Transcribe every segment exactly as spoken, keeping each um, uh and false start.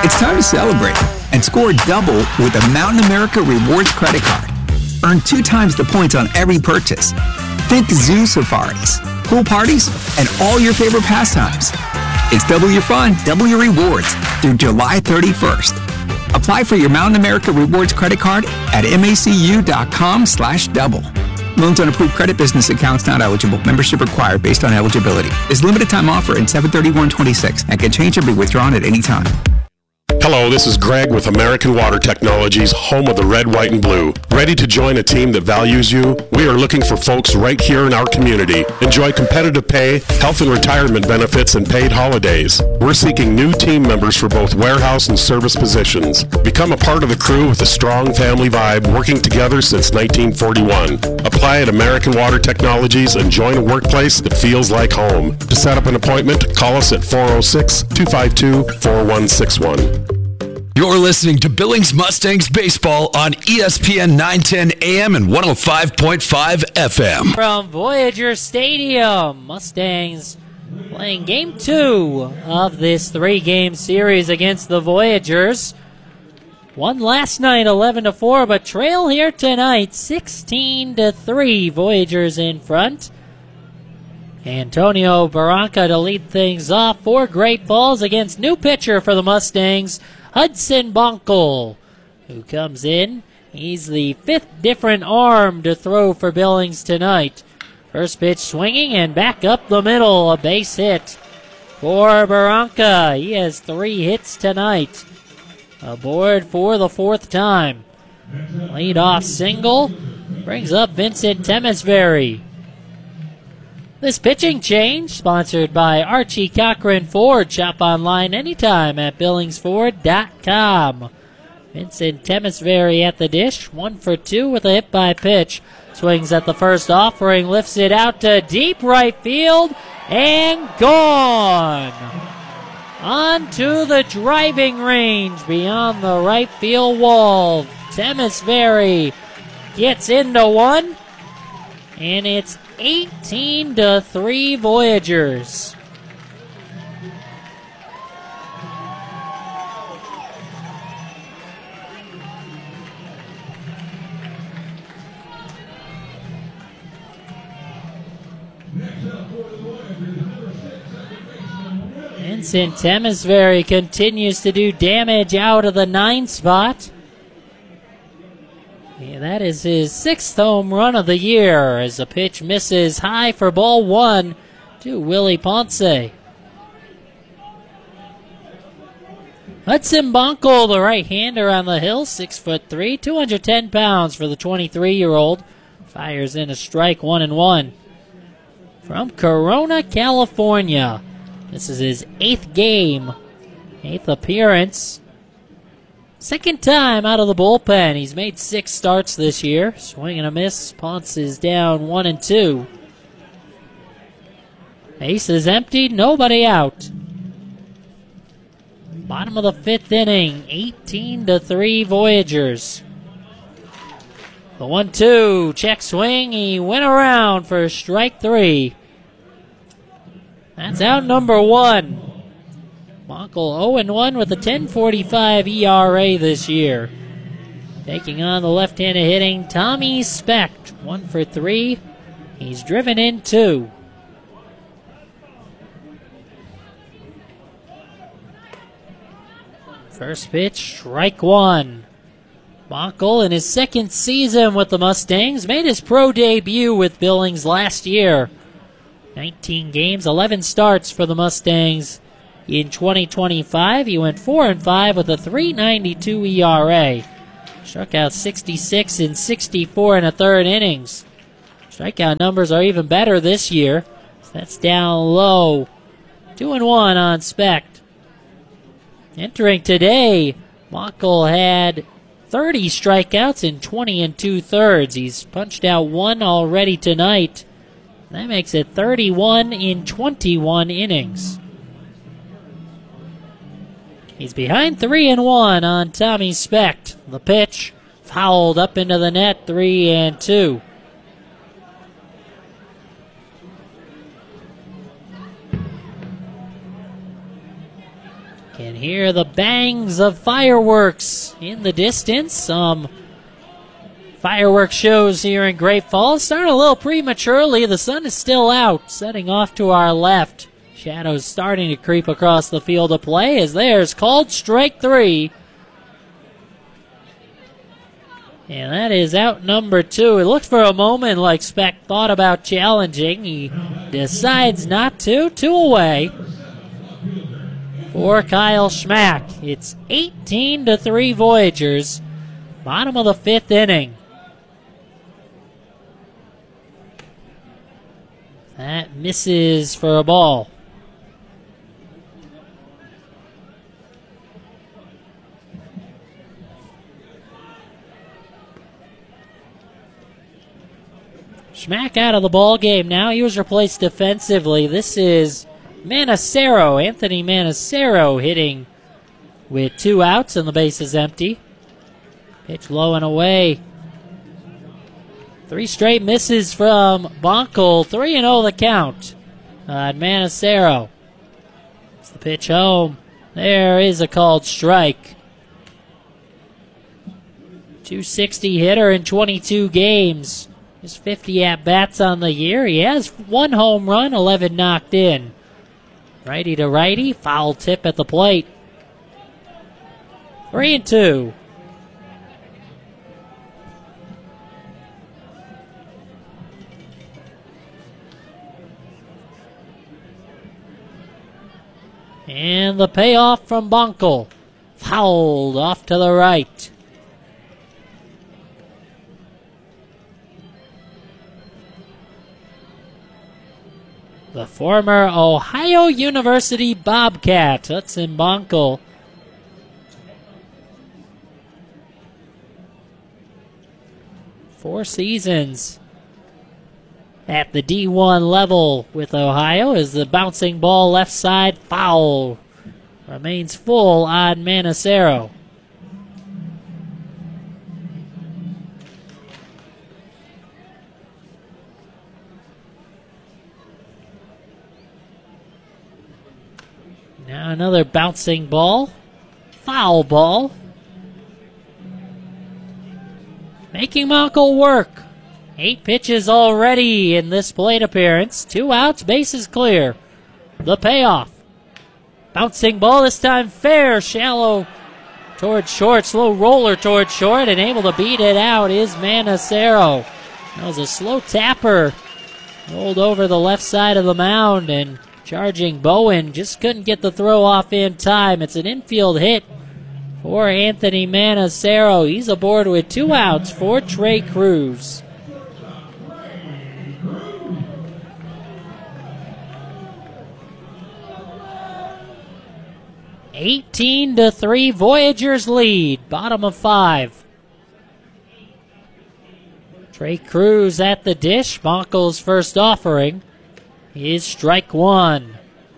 It's time to celebrate and score double with a Mountain America Rewards credit card. Earn two times the points on every purchase. Think zoo safaris, pool parties, and all your favorite pastimes. It's double your fun, double your rewards through July thirty-first. Apply for your Mountain America Rewards credit card at macu.com slash double. Loans on approved credit business accounts not eligible. Membership required based on eligibility. This limited time offer in seven thirty-one twenty-six and can change or be withdrawn at any time. Hello, this is Greg with American Water Technologies, home of the red, white, and blue. Ready to join a team that values you? We are looking for folks right here in our community. Enjoy competitive pay, health and retirement benefits, and paid holidays. We're seeking new team members for both warehouse and service positions. Become a part of the crew with a strong family vibe, working together since nineteen forty-one. Apply at American Water Technologies and join a workplace that feels like home. To set up an appointment, call us at four oh six, two five two, four one six one. You're listening to Billings Mustangs Baseball on E S P N nine ten A M and one oh five point five F M. From Voyager Stadium, Mustangs playing game two of this three-game series against the Voyagers. Won last night eleven to four, but trail here tonight sixteen to three. Voyagers in front. Antonio Barranca to lead things off for Great Falls against new pitcher for the Mustangs, Hudson Bonkel, who comes in. He's the fifth different arm to throw for Billings tonight. First pitch swinging and back up the middle, a base hit for Barranca. He has three hits tonight. Aboard for the fourth time. Lead-off single brings up Vincent Temesbury. This pitching change sponsored by Archie Cochran Ford. Shop online anytime at billings ford dot com. Vincent Temesbury at the dish, one for two with a hit by pitch. Swings at the first offering, lifts it out to deep right field, and gone. On to the driving range beyond the right field wall. Temesbury gets into one, and it's eighteen to three Voyagers. Vincent Temesbury continues to do damage out of the nine spot. Yeah, that is his sixth home run of the year as the pitch misses high for ball one to Willie Ponce. Hudson Bonkel, the right-hander on the hill, six foot three, two hundred ten pounds for the twenty-three-year-old. Fires in a strike, one and one. From Corona, California. This is his eighth game, eighth appearance. Second time out of the bullpen. He's made six starts this year. Swing and a miss. Ponce is down one and two. Ace is emptied. Nobody out. Bottom of the fifth inning. eighteen to three Voyagers. The one two. Check swing. He went around for strike three. That's out number one. Bonkel oh and one with a ten forty-five E R A this year. Taking on the left-handed hitting Tommy Specht. One for three. He's driven in two. First pitch, strike one. Bonkel in his second season with the Mustangs made his pro debut with Billings last year. nineteen games, eleven starts for the Mustangs. In twenty twenty-five, he went four and five with a three ninety-two E R A. Struck out sixty-six in sixty-four and a third innings. Strikeout numbers are even better this year. That's down low. Two and one on Specht. Entering today, Bonkel had thirty strikeouts in twenty and two thirds. He's punched out one already tonight. That makes it thirty-one in twenty-one innings. He's behind three and one on Tommy Specht. The pitch fouled up into the net, three and two. Can hear the bangs of fireworks in the distance. Some fireworks shows here in Great Falls. Starting a little prematurely. The sun is still out, setting off to our left. Shadows starting to creep across the field of play as there's called strike three. And that is out number two. It looked for a moment like Speck thought about challenging. He decides not to. Two away for Kyle Schmack. It's eighteen to three Voyagers. Bottom of the fifth inning. That misses for a ball. Schmack out of the ball game now. He was replaced defensively. This is Manacero, Anthony Manacero, hitting with two outs and the base is empty. Pitch low and away. Three straight misses from Bonkel. three and oh the count on Manacero. It's the pitch home. There is a called strike. two sixty hitter in twenty-two games. Just fifty at-bats on the year. He has one home run, eleven knocked in. Righty to righty, foul tip at the plate. Three and two. And the payoff from Bonkel. Fouled off to the right. The former Ohio University Bobcat, Hudson Bonkel. Four seasons at the D one level with Ohio as the bouncing ball left side foul remains full on Manacero. Now another bouncing ball. Foul ball. Making Bonkel work. Eight pitches already in this plate appearance. Two outs, bases clear. The payoff. Bouncing ball this time fair. Shallow towards short. Slow roller towards short and able to beat it out is Manacero. That was a slow tapper. Rolled over the left side of the mound and charging Bowen, just couldn't get the throw off in time. It's an infield hit for Anthony Manacero. He's aboard with two outs for Trey Cruz. eighteen to three, Voyagers lead, bottom of five. Trey Cruz at the dish, Bonkel's first offering is strike one.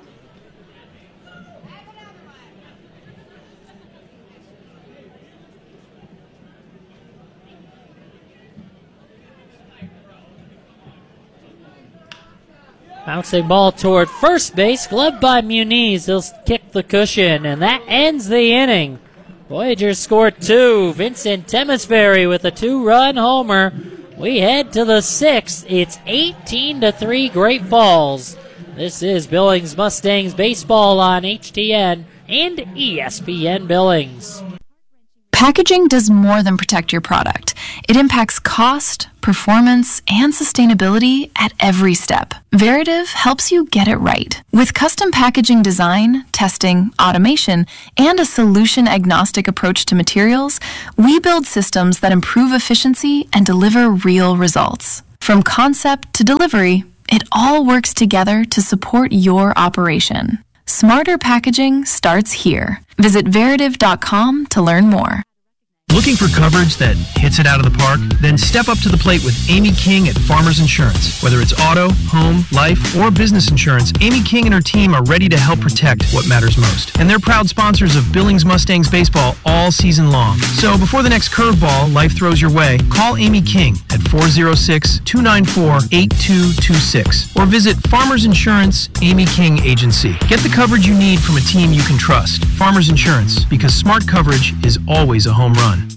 Bouncing ball toward first base, gloved by Muniz. He'll kick the cushion, and that ends the inning. Voyagers scored two. Vincent Temesbury with a two-run homer. We head to the sixth. It's eighteen to three Great Falls. This is Billings Mustangs baseball on H T N and E S P N Billings. Packaging does more than protect your product. It impacts cost, performance, and sustainability at every step. Veritiv helps you get it right. With custom packaging design, testing, automation, and a solution-agnostic approach to materials, we build systems that improve efficiency and deliver real results. From concept to delivery, it all works together to support your operation. Smarter packaging starts here. Visit Veritiv dot com to learn more. Looking for coverage that hits it out of the park? Then step up to the plate with Amy King at Farmers Insurance. Whether it's auto, home, life, or business insurance, Amy King and her team are ready to help protect what matters most. And they're proud sponsors of Billings Mustangs baseball all season long. So before the next curveball life throws your way, call Amy King at four oh six, two nine four, eight two two six or visit Farmers Insurance Amy King Agency. Get the coverage you need from a team you can trust. Farmers Farmers Insurance, because smart coverage is always a home run.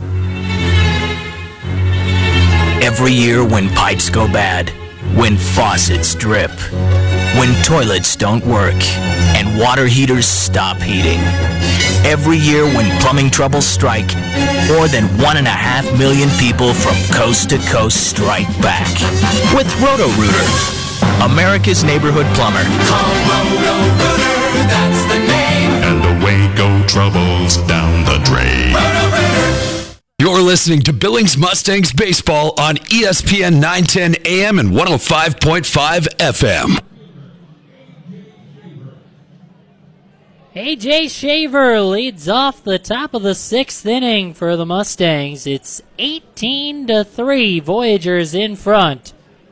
Every year when pipes go bad, when faucets drip, when toilets don't work, and water heaters stop heating. Every year when plumbing troubles strike, more than one and a half million people from coast to coast strike back. With Roto-Rooter, America's neighborhood plumber. Call Roto-Rooter, that's the name. And away go troubles down the drain. Roto-Rooter. You're listening to Billings Mustangs Baseball on E S P N nine ten A M and one oh five point five F M. A J Shaver leads off the top of the sixth inning for the Mustangs. It's eighteen to three, Voyagers in front.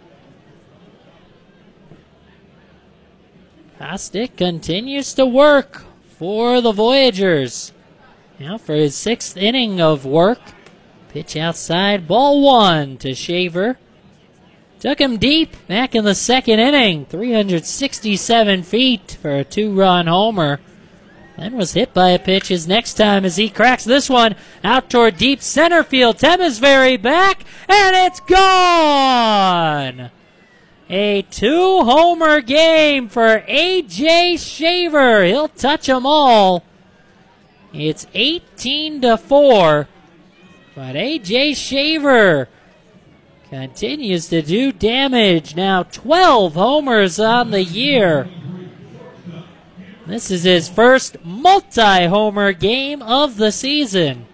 Kostick continues to work for the Voyagers. Now for his sixth inning of work. Pitch outside, ball one to Shaver. Took him deep back in the second inning. three hundred sixty-seven feet for a two-run homer. Then was hit by a pitch his next time as he cracks this one out toward deep center field. Temesbury back, and it's gone! A two-homer game for A J Shaver. He'll touch them all. It's eighteen to four, but A J Shaver continues to do damage. Now twelve homers on the year. This is his first multi-homer game of the season.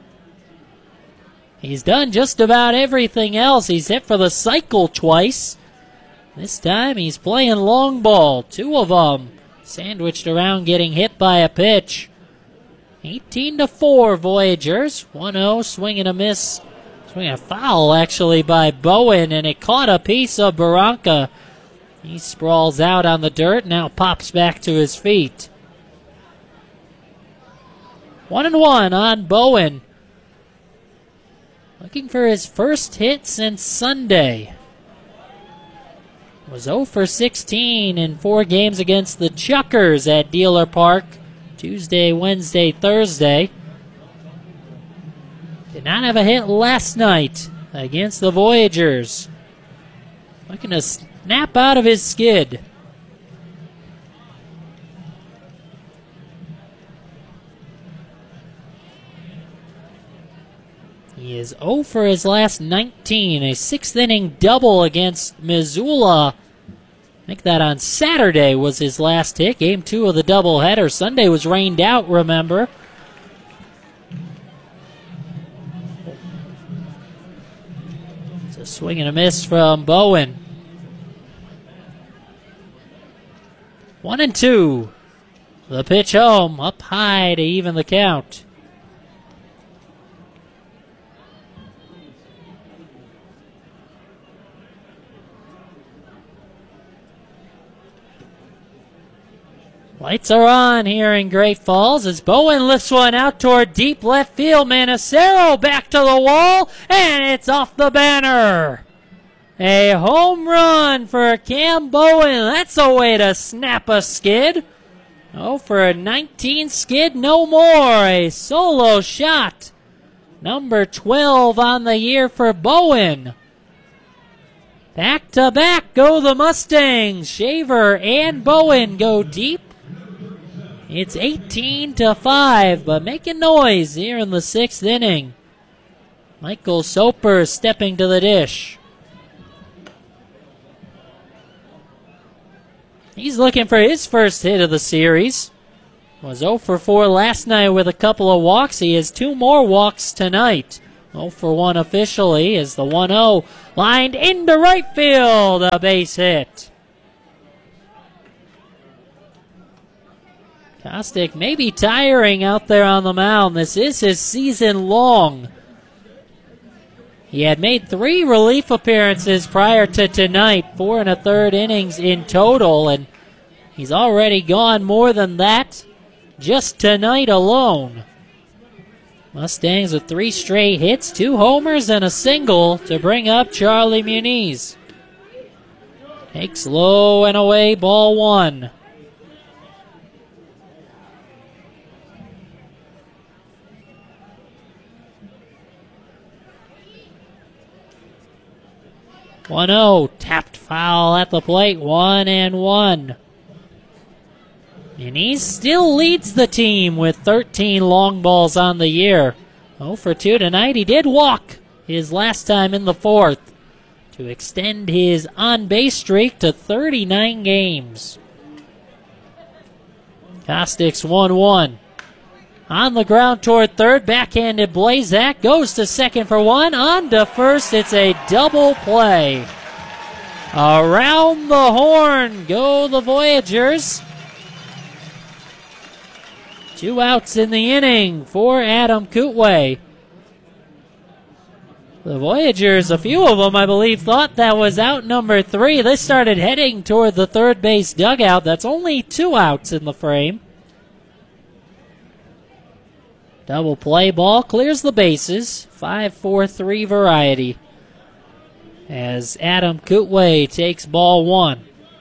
He's done just about everything else. He's hit for the cycle twice. This time he's playing long ball. Two of them sandwiched around getting hit by a pitch. eighteen to four Voyagers. one oh, swing and a miss. Swing a foul actually by Bowen, and it caught a piece of Barranca. He sprawls out on the dirt, now pops back to his feet. One and one on Bowen. Looking for his first hit since Sunday. Was oh for sixteen in four games against the Chuckers at Dealer Park. Tuesday, Wednesday, Thursday. Did not have a hit last night against the Voyagers. Looking to snap out of his skid. He is oh for his last nineteen. A sixth inning double against Missoula. I think that on Saturday was his last hit. Game two of the doubleheader. Sunday was rained out, remember. It's a swing and a miss from Bowen. One and two. The pitch home, up high to even the count. Lights are on here in Great Falls as Bowen lifts one out toward deep left field. Manacero back to the wall, and it's off the banner. A home run for Cam Bowen. That's a way to snap a skid. Oh, for a nineteen skid, no more. A solo shot. Number twelve on the year for Bowen. Back to back go the Mustangs. Shaver and Bowen go deep. It's eighteen to five, but making noise here in the sixth inning. Michael Soper stepping to the dish. He's looking for his first hit of the series. Was oh for four last night with a couple of walks. He has two more walks tonight. oh for one officially as the one oh lined into right field. A base hit. Kostick may be tiring out there on the mound. This is his season long. He had made three relief appearances prior to tonight, four and a third innings in total, and he's already gone more than that just tonight alone. Mustangs with three straight hits, two homers, and a single to bring up Charlie Muniz. Takes low and away, ball one. one oh, tapped foul at the plate, one and one. And he still leads the team with thirteen long balls on the year. oh for two tonight. He did walk his last time in the fourth to extend his on-base streak to thirty-nine games. Kostik's one one. On the ground toward third, backhanded Blazak goes to second for one. On to first, it's a double play. Around the horn go the Voyagers. Two outs in the inning for Adam Kootway. The Voyagers, a few of them, I believe, thought that was out number three. They started heading toward the third base dugout. That's only two outs in the frame. Double play ball clears the bases. five four three variety. As Adam Kootway takes ball one.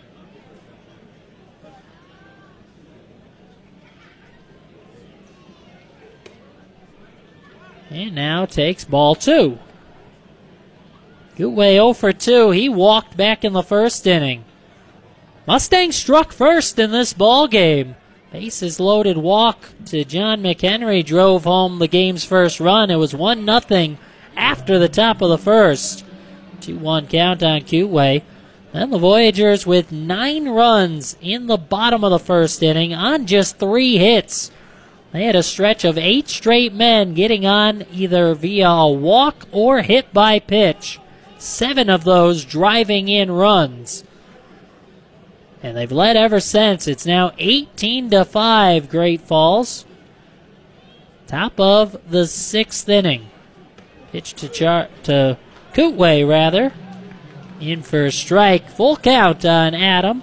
And now takes ball two. Kootway oh for two. He walked back in the first inning. Mustangs struck first in this ball game. Bases loaded walk to John McHenry drove home the game's first run. It was one nothing after the top of the first. two one count on Kootway. Then the Voyagers with nine runs in the bottom of the first inning on just three hits. They had a stretch of eight straight men getting on either via a walk or hit by pitch. Seven of those driving in runs. And they've led ever since. It's now eighteen to five, Great Falls. Top of the sixth inning. Pitch to char- to Kootway, rather. In for a strike. Full count on Adam.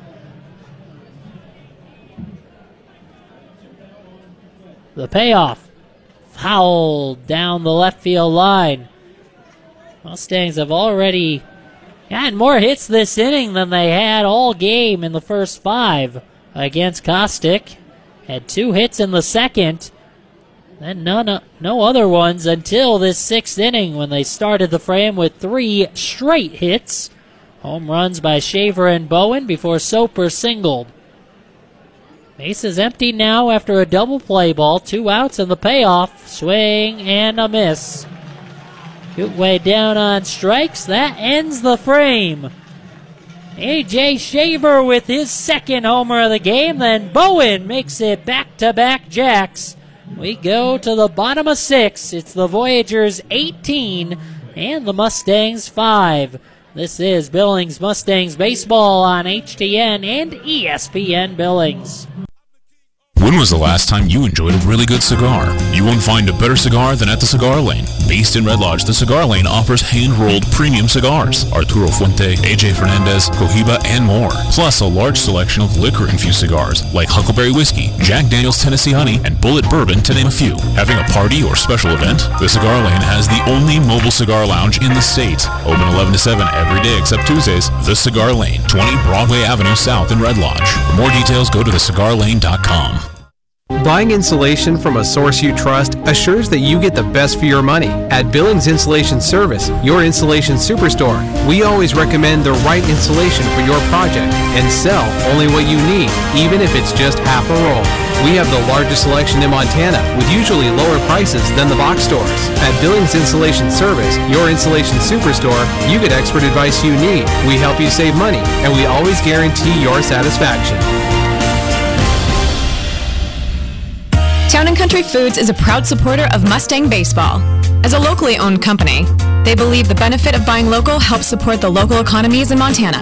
The payoff. Foul down the left field line. Mustangs have already gotten more hits this inning than they had all game in the first five against Kostik. Had two hits in the second. Then none, no other ones until this sixth inning when they started the frame with three straight hits. Home runs by Shaver and Bowen before Soper singled. Base is empty now after a double play ball. Two outs and the payoff. Swing and a miss. Kootway down on strikes. That ends the frame. A J Shaver with his second homer of the game. Then Bowen makes it back-to-back jacks. We go to the bottom of six. It's the Voyagers eighteen and the Mustangs five. This is Billings Mustangs baseball on H T N and E S P N Billings. When was the last time you enjoyed a really good cigar? You won't find a better cigar than at the Cigar Lane. Based in Red Lodge, the Cigar Lane offers hand-rolled premium cigars. Arturo Fuente, A J Fernandez, Cohiba, and more. Plus a large selection of liquor-infused cigars like Huckleberry Whiskey, Jack Daniel's Tennessee Honey, and Bullet Bourbon, to name a few. Having a party or special event? The Cigar Lane has the only mobile cigar lounge in the state. Open eleven to seven every day except Tuesdays. The Cigar Lane, twenty Broadway Avenue South in Red Lodge. For more details, go to the cigar lane dot com. Buying insulation from a source you trust assures that you get the best for your money. At Billings Insulation Service, your insulation superstore, we always recommend the right insulation for your project and sell only what you need, even if it's just half a roll. We have the largest selection in Montana with usually lower prices than the box stores. At Billings Insulation Service, your insulation superstore, you get expert advice you need. We help you save money, and we always guarantee your satisfaction. Town and Country Foods is a proud supporter of Mustang Baseball. As a locally owned company, they believe the benefit of buying local helps support the local economies in Montana.